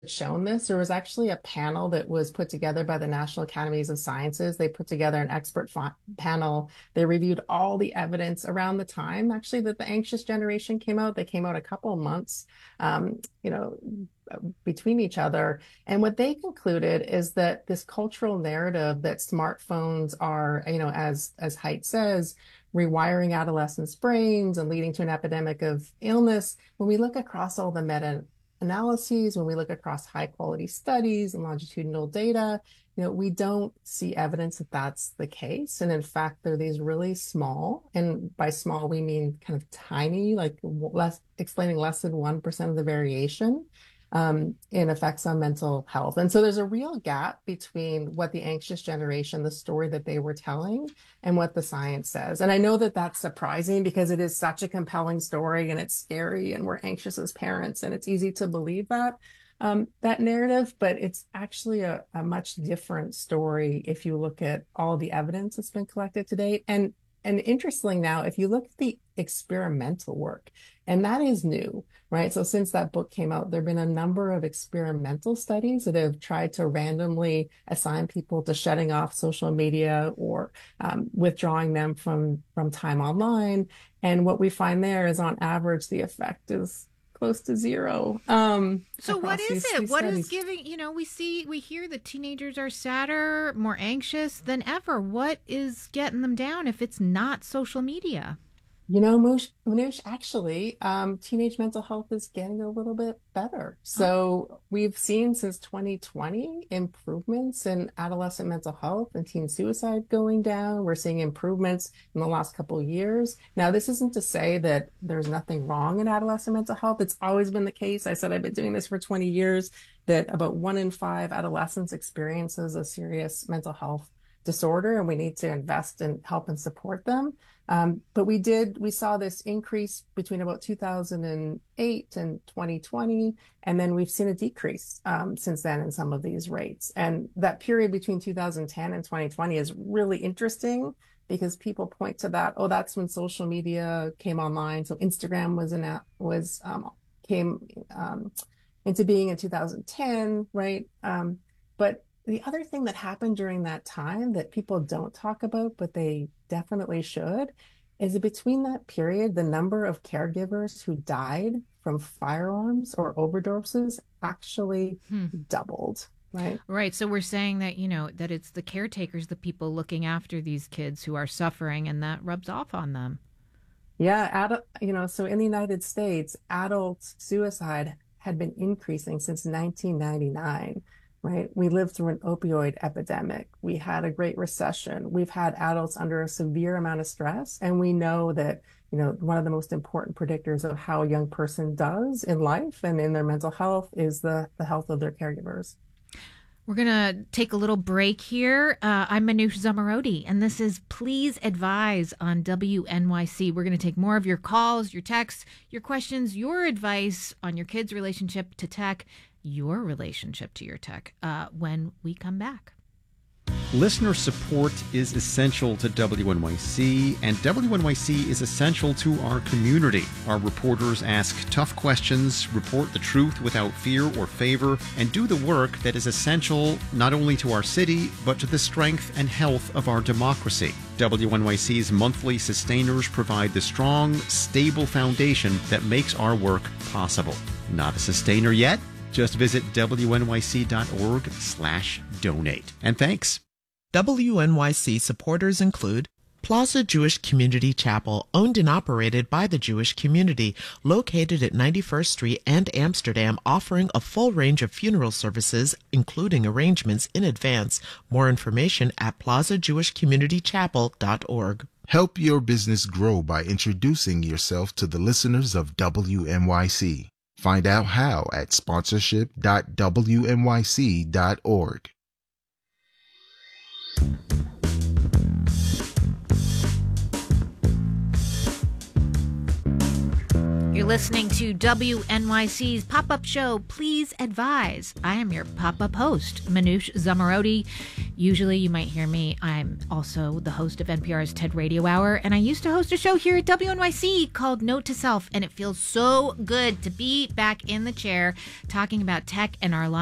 shown this. There was actually a panel that was put together by the National Academies of Sciences. They put together an panel. They reviewed all the evidence around the time, actually, that the anxious generation came out. They came out a couple of months, you know, between each other. And what they concluded is that this cultural narrative that smartphones are, you know, as Haidt says, rewiring adolescents' brains and leading to an epidemic of illness. When we look across all the meta analyses, when we look across high quality studies and longitudinal data, you know, we don't see evidence that that's the case. And in fact, they're these really small, and by small, we mean kind of tiny, like explaining less than 1% of the variation in effects on mental health. And so there's a real gap between what the anxious generation, the story that they were telling, and what the science says. And I know that that's surprising because it is such a compelling story and it's scary and we're anxious as parents and it's easy to believe that narrative, but it's actually a much different story if you look at all the evidence that's been collected to date. And interestingly now, if you look at the experimental work, and that is new, right? So since that book came out, there have been a number of experimental studies that have tried to randomly assign people to shutting off social media or withdrawing them from time online. And what we find there is on average, the effect is close to zero. So what is it? What is giving, you know, we hear that teenagers are sadder, more anxious than ever. What is getting them down if it's not social media? You know, Manoush, actually, teenage mental health is getting a little bit better. So we've seen since 2020 improvements in adolescent mental health and teen suicide going down. We're seeing improvements in the last couple of years. Now, this isn't to say that there's nothing wrong in adolescent mental health. It's always been the case. I said I've been doing this for 20 years, that about 1 in 5 adolescents experiences a serious mental health disorder, and we need to invest and help and support them. But we saw this increase between about 2008 and 2020, and then we've seen a decrease since then in some of these rates. And that period between 2010 and 2020 is really interesting because people point to that, oh, that's when social media came online. So Instagram came into being in 2010, right? But the other thing that happened during that time that people don't talk about, but they definitely should, is that between that period, the number of caregivers who died from firearms or overdoses actually doubled, right? Right. So we're saying that, you know, that it's the caretakers, the people looking after these kids who are suffering, and that rubs off on them. Yeah. So in the United States, adult suicide had been increasing since 1999. Right? We lived through an opioid epidemic. We had a Great Recession. We've had adults under a severe amount of stress. And we know that, you know, one of the most important predictors of how a young person does in life and in their mental health is the health of their caregivers. We're going to take a little break here. I'm Manoush Zomorodi, and this is Please Advise on WNYC. We're going to take more of your calls, your texts, your questions, your advice on your kids' relationship to tech, your relationship to your tech, when we come back. Listener support is essential to WNYC, and WNYC is essential to our community. Our reporters ask tough questions, report the truth without fear or favor, and do the work that is essential not only to our city, but to the strength and health of our democracy. WNYC's monthly sustainers provide the strong, stable foundation that makes our work possible. Not a sustainer yet? Just visit wnyc.org/donate. And thanks. WNYC supporters include Plaza Jewish Community Chapel, owned and operated by the Jewish community, located at 91st Street and Amsterdam, offering a full range of funeral services, including arrangements in advance. More information at plazajewishcommunitychapel.org. Help your business grow by introducing yourself to the listeners of WNYC. Find out how at sponsorship.wnyc.org. You're listening to WNYC's pop-up show, Please Advise. I am your pop-up host, Manoush Zomorodi. Usually you might hear me. I'm also the host of NPR's TED Radio Hour, and I used to host a show here at WNYC called Note to Self, and it feels so good to be back in the chair talking about tech and our lives.